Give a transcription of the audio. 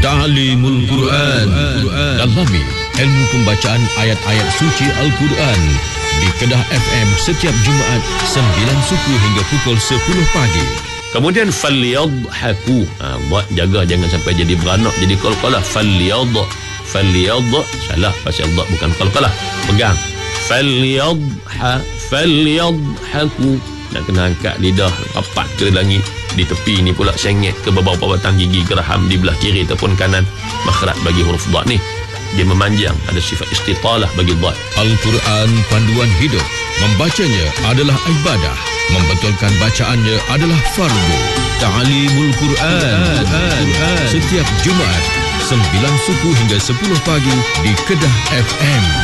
Ta'limul Quran. Dalami ilmu pembacaan ayat-ayat suci Al-Quran di Kedah FM setiap Jumaat 9 suku hingga pukul 10 pagi. Kemudian falyadhaku. Jaga jangan sampai jadi beranak, jadi qalqalah. Falyadh salah, pasal dha bukan qalqalah. Pegang. Falyadhaku. Nak kena angkat lidah rapat ke langit. Di tepi ni pula sengit ke bawah-bawah batang gigi geraham di belah kiri ataupun kanan. Makhraj bagi huruf dha ni, dia memanjang, ada sifat istitalah bagi dha. Al-Quran panduan hidup. Membacanya adalah ibadah, membetulkan bacaannya adalah fardu. Ta'limul Quran. Setiap Jumaat 9 suku hingga 10 pagi di Kedah FM.